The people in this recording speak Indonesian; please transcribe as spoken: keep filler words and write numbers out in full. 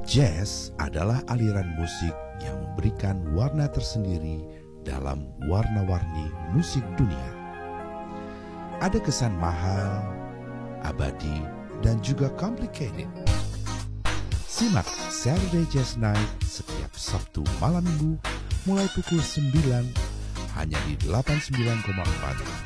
Jazz adalah aliran musik yang memberikan warna tersendiri dalam warna-warni musik dunia. Ada kesan mahal, abadi, dan juga complicated. Simak Saturday Jazz Night setiap Sabtu malam minggu mulai pukul sembilan hanya di delapan puluh sembilan koma empat